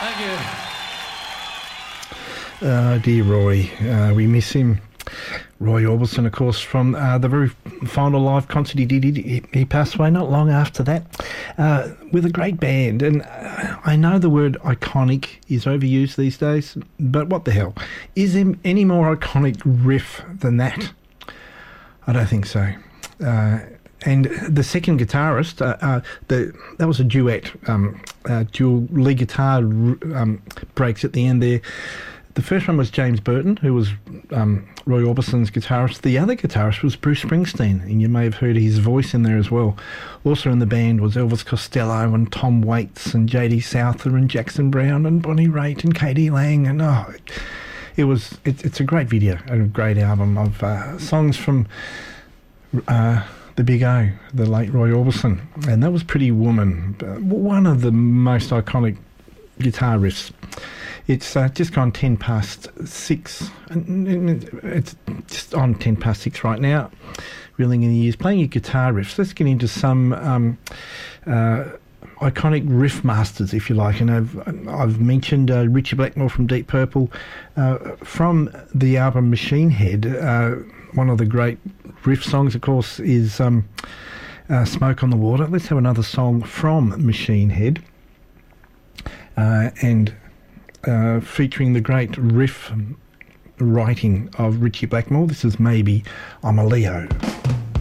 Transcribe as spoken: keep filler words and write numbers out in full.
Thank you. Uh, dear Roy, uh, we miss him. Roy Orbison, of course, from uh, the very final live concert he did. He, he passed away not long after that uh, with a great band. And uh, I know the word iconic is overused these days, but what the hell? Is there any more iconic riff than that? I don't think so. Uh, and the second guitarist, uh, uh, the that was a duet, um, uh, dual lead guitar um, breaks at the end there. The first one was James Burton, who was um, Roy Orbison's guitarist. The other guitarist was Bruce Springsteen, and you may have heard his voice in there as well. Also in the band was Elvis Costello and Tom Waits and J D Souther and Jackson Browne and Bonnie Raitt and K D Lang. And oh, it, it was it, it's a great video and a great album of uh, songs from uh, the Big O, the late Roy Orbison. And that was Pretty Woman, one of the most iconic guitar riffs. It's uh, just gone ten past six. It's just on ten past six right now. Reeling in the years, playing your guitar riffs. Let's get into some um, uh, iconic riff masters, if you like. And I've I've mentioned uh, Ritchie Blackmore from Deep Purple, uh, from the album Machine Head. Uh, one of the great riff songs, of course, is um, uh, Smoke on the Water. Let's have another song from Machine Head, uh, and. Uh, featuring the great riff writing of Ritchie Blackmore. This is Maybe I'm a Leo.